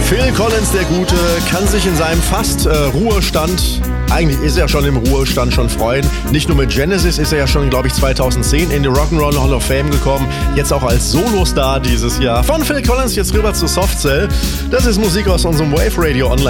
Phil Collins, der Gute, kann sich in seinem Ruhestand, eigentlich ist er schon im Ruhestand, schon freuen. Nicht nur mit Genesis ist er ja schon, glaube ich, 2010 in die Rock'n'Roll Hall of Fame gekommen. Jetzt auch als Solostar dieses Jahr. Von Phil Collins jetzt rüber zu Soft Cell. Das ist Musik aus unserem Wave Radio Online.